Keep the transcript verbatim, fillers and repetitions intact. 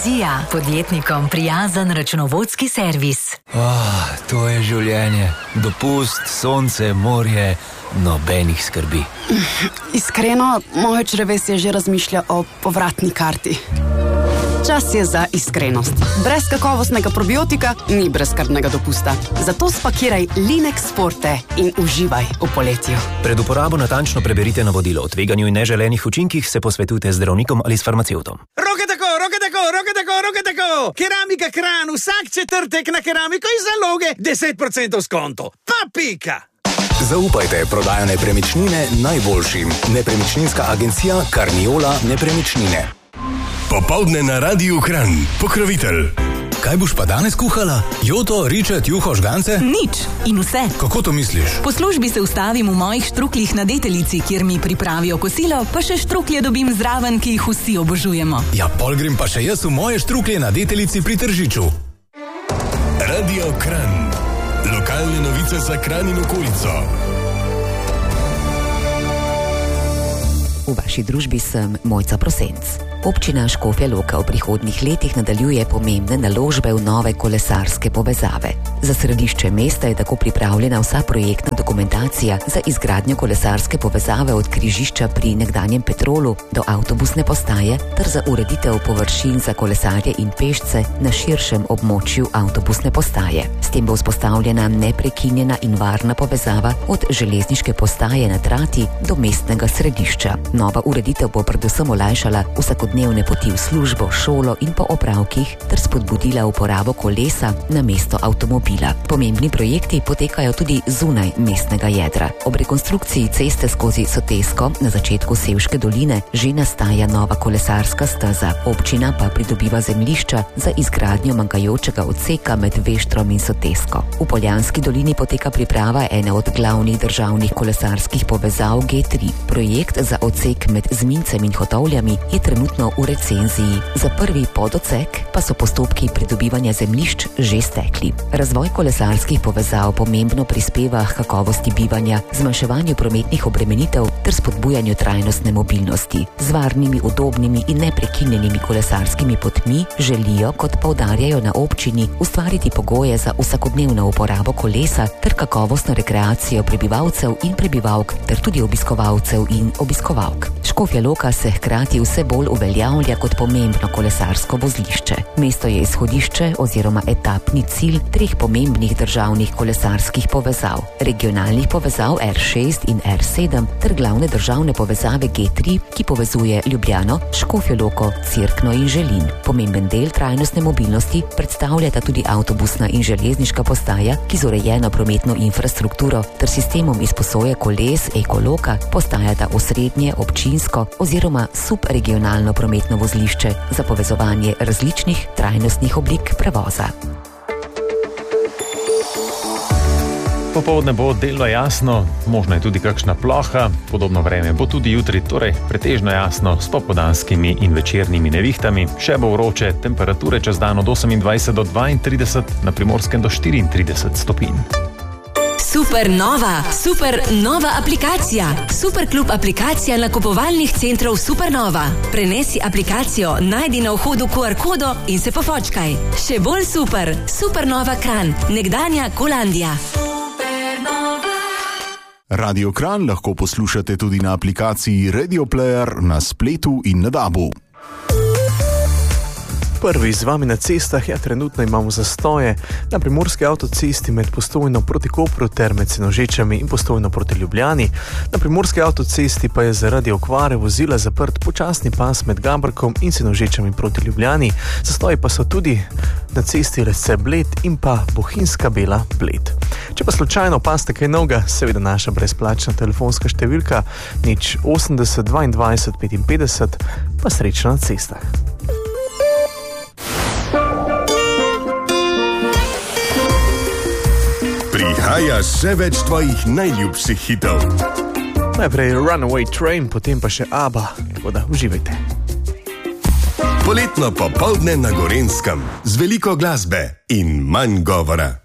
Vizija, podjetnikom prijazen računovodski servis. Oh, to je življenje. Dopust, sonce, morje, nobenih skrbi. Iskreno, moje črevesje že razmišlja o povratni karti. Čas je za iskrenost. Brez kakovostnega probiotika ni brezskrbnega dopusta. Zato spakiraj Linex Forte in uživaj v poletju. Pred uporabo natančno preberite navodilo o tveganju in neželenih učinkih, se posvetujte z zdravnikom ali s farmacevtom. Roke tako, roke tako, roke tako, roke tako. Keramika Kran, vsak četrtek na keramiko iz zaloge deset procentov skonto. Pa pika! Zaupajte prodajo nepremičnine najboljšim. Nepremičninska agencija Carniola Nepremičnine. Popoldne na Radiu Kran, pokrovitelj. Kaj boš pa danes kuhala? Joto, ričet, juho, žgance? Nič in vse. Kako to misliš? Po službi se ustavim v mojih štruklih na Deteljici, kjer mi pripravijo kosilo, pa še štruklje dobim zraven, ki jih vsi obožujemo. Ja, pol grem pa še jaz v moje štruklje na Deteljici pri Tržiču. Radio Kran. Lokalne novice za Kran in okolico. V vaši družbi sem Mojca Prosenc. Občina Škofja Loka v prihodnjih letih nadaljuje pomembne naložbe v nove kolesarske povezave. Za središče mesta je tako pripravljena vsa projektna dokumentacija za izgradnjo kolesarske povezave od križišča pri nekdanjem Petrolu do avtobusne postaje ter za ureditev površin za kolesarje in pešce na širšem območju avtobusne postaje. S tem bo vzpostavljena neprekinjena in varna povezava od železniške postaje na trati do mestnega središča. Nova ureditev bo predvsem olajšala vsakodnevne poti v službo, šolo in po opravkih ter spodbudila uporabo kolesa na mesto avtomobila. Pomembni projekti potekajo tudi zunaj mestnega jedra. Ob rekonstrukciji ceste skozi Sotesko na začetku Sevške doline že nastaja nova kolesarska steza. Občina pa pridobiva zemljišča za izgradnjo manjkajočega odseka med Veštrom in Sotesko. V Poljanski dolini poteka priprava ene od glavnih državnih kolesarskih povezav G tri. Projekt za odsek med Zmincem in Hotovljami je trenutno v recenziji. Za prvi pododsek pa so postopki pridobivanja zemljišč že stekli. Razvoj kolesarskih povezav pomembno prispeva k kakovosti bivanja, zmanjševanju prometnih obremenitev ter spodbujanju trajnostne mobilnosti. Z varnimi, udobnimi in neprekinjenimi kolesarskimi potmi želijo, kot poudarjajo na občini, ustvariti pogoje za vsakodnevno uporabo kolesa ter kakovostno rekreacijo prebivalcev in prebivalk ter tudi obiskovalcev in obiskovalk. Škofja Loka se hkrati vse bolj uveljavlja kot pomembno kolesarsko vozlišče. Mesto je izhodišče oziroma etapni cilj treh pomembnih državnih kolesarskih povezav, regionalnih povezav R šest in R sedem ter glavne državne povezave G tri, ki povezuje Ljubljano, Škofjo Loko, Cerkno in Želin. Pomemben del trajnostne mobilnosti predstavljata tudi avtobusna in železniška postaja, ki z urejeno prometno infrastrukturo ter sistemom izposoje koles Ekoloka postajata osrednje občinsko oziroma subregionalno prometno vozlišče za povezovanje različnih trajnostnih oblik prevoza. Popoldne bo delno jasno, možno je tudi kakšna ploha, podobno vreme bo tudi jutri, torej pretežno jasno s popoldanskimi in večernimi nevihtami. Še bo vroče, temperature čez dan od osemindvajset do dvaintrideset, na Primorskem do štiriintrideset stopinj. Super nova, super nova aplikacija. Superklub aplikacija nakupovalnih centrov Supernova. Prenesi aplikacijo, najdi na vhodu Q R kodo in se pofočkaj. Še bolj super, Supernova Kran, nekdanja Kolandija. Radio Kran lahko poslušate tudi na aplikaciji Radio Player, na spletu in na dabu. Prvi z vami na cestah, ja, trenutno imamo zastoje na primorski avtocesti med Postojno proti Kopru ter med Senožečami in Postojno proti Ljubljani. Na primorski avtocesti pa je zaradi okvare vozila zaprt počasni pas med Gabrkom in Senožečami proti Ljubljani. Zastoji pa so tudi na cesti Resce Bled in pa Bohinjska Bela Bled. Če pa slučajno opazite kaj novega, seveda naša brezplačna telefonska številka nič osemdeset dvaindvajset petinpetdeset, pa srečno na cestah. Prihaja še več tvojih najljubših hitov. Najprej Runaway Train, potem pa še ABBA, tako da uživajte. Poletno popoldne na Gorenjskem z veliko glasbe in manj govora.